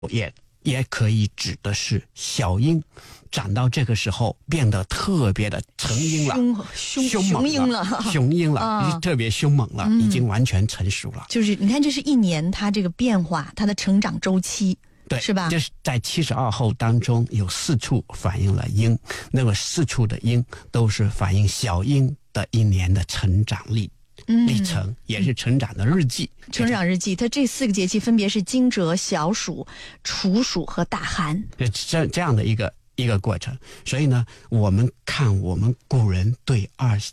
也可以指的是小鹰长到这个时候变得特别的成鹰了， 雄鹰了， 特别凶猛了，已经完全成熟了。 就是你看，这是一年它这个变化，它的成长周期， 对， 是吧？ 这是在72候当中有4处反映了鹰，那么4处的鹰都是反映小鹰的一年的成长历程，也是成长的日记。 成长日记，它这4个节气分别是惊蛰、小暑、处暑和大寒， 这样的一个过程。所以呢，我们看我们古人对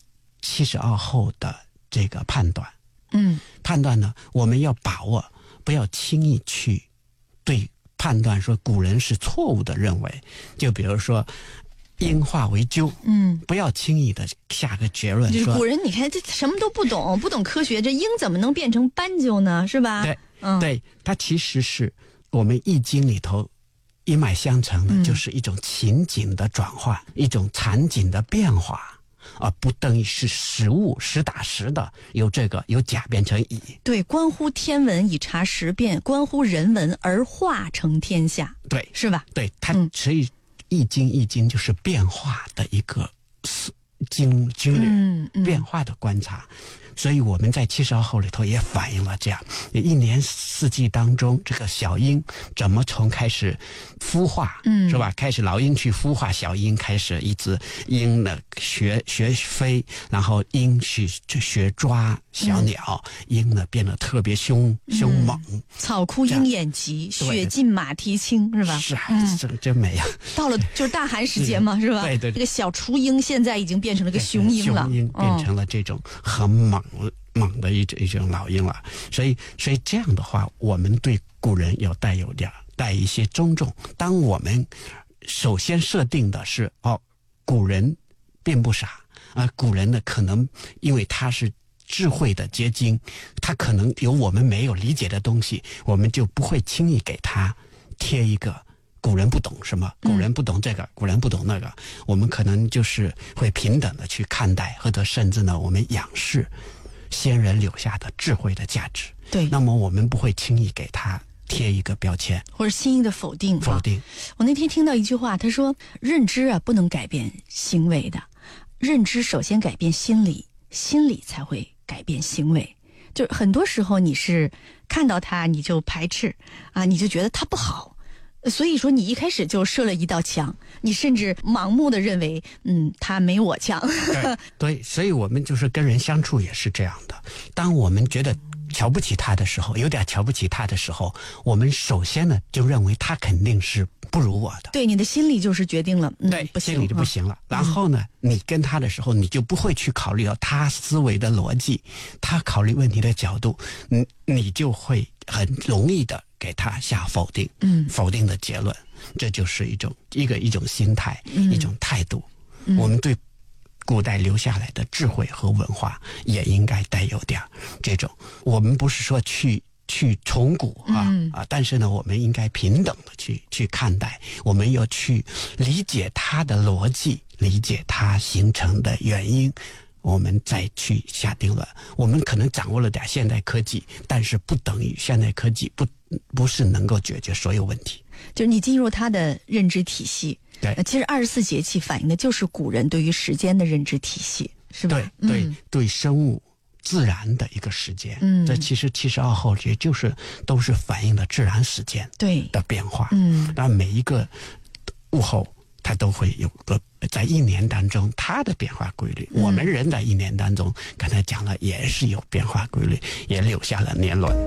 72候的这个判断呢，我们要把握，不要轻易去对判断说古人是错误的认为。就比如说鹰化为鸠，不要轻易的下个结论说， 就是古人你看这什么都不懂科学，这鹰怎么能变成斑鸠呢？是吧？ 对，对，它其实是我们易经里头一脉相承的，就是一种情景的转换，一种场景的变化，而不等于是实物实打实的由甲变成乙。 对，关乎天文以察时变，关乎人文而化成天下。 对， 是吧？ 对，它所以易经就是变化的一个经略，变化的观察。所以我们在72候里头也反映了这样，一年4季当中，这个小鹰怎么从开始孵化，是吧？开始老鹰去孵化小鹰，开始一直鹰呢学飞，然后鹰去学抓小鸟，鹰呢变得特别凶猛。 草枯鹰眼疾，雪尽马蹄轻，是吧？ 是啊，真美啊！ 到了就是大寒时节嘛，是吧？ 对， 这个小雏鹰现在已经变成了个雄鹰了， 雄鹰变成了这种很猛的一种老鹰了。所以这样的话，我们对古人要带一些尊重。当我们首先设定的是古人并不傻古人呢可能因为他是智慧的结晶，他可能有我们没有理解的东西，我们就不会轻易给他贴一个古人不懂什么，古人不懂这个，古人不懂那个。我们可能就是会平等的去看待，或者甚至呢我们仰视先人留下的智慧的价值。 对， 那么我们不会轻易给他贴一个标签或者轻易的否定。我那天听到一句话，他说认知不能改变行为的，认知首先改变心理，心理才会改变行为。就是很多时候你是看到它你就排斥你就觉得它不好，所以说你一开始就设了一道墙，你甚至盲目的认为他没我强。 对，所以我们就是跟人相处也是这样的，当我们觉得瞧不起他的时候，有点瞧不起他的时候，我们首先呢就认为他肯定是不如我的。 对，你的心里就是决定了对， 不行， 心里就不行了。然后呢你跟他的时候，你就不会去考虑到他思维的逻辑，他考虑问题的角度，你就会很容易的给他下否定的结论。这就是一种心态，一种态度。我们对古代留下来的智慧和文化也应该带有点这种，我们不是说去崇古但是呢我们应该平等的去看待，我们要去理解它的逻辑，理解它形成的原因，我们再去下定论。我们可能掌握了点现代科技，但是不等于现代科技不是能够解决所有问题。 就是你进入它的认知体系。 对， 其实24节气反映的就是古人对于时间的认知体系，是吧？ 对生物自然的一个时间。这其实72候也就是都是反映了自然时间的变化。那每一个物候它都会有个在一年当中它的变化规律。我们人在一年当中刚才讲了也是有变化规律，也留下了年轮。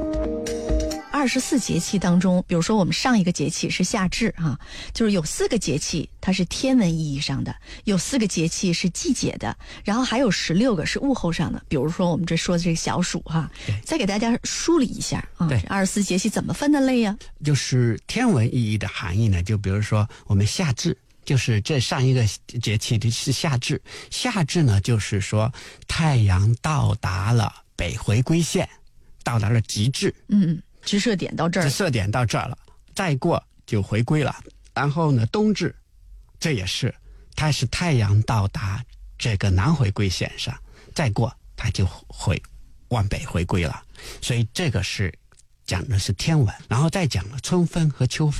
24节气当中，比如说我们上一个节气是夏至就是有4个节气它是天文意义上的，有4个节气是季节的，然后还有16个是物候上的。比如说我们这说的这个小暑再给大家梳理一下对 ，24节气怎么分的类呀？ 就是天文意义的含义呢，就比如说我们夏至，就是这上一个节气的是夏至。夏至呢就是说太阳到达了北回归线，到达了极致， 直射点到这儿了，再过就回归了。然后呢冬至，这也是它是太阳到达这个南回归线上，再过它就会往北回归了。所以这个是讲的是天文，然后再讲了春分和秋分。